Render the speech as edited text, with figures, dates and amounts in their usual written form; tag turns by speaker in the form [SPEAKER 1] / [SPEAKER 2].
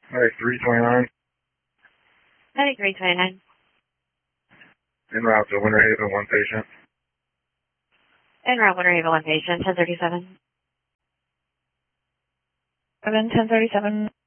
[SPEAKER 1] Medic 329.
[SPEAKER 2] Medic 329.
[SPEAKER 1] En route to Winter Haven, one patient.
[SPEAKER 2] En route, Winter Haven, one patient, 1037.
[SPEAKER 3] 1037.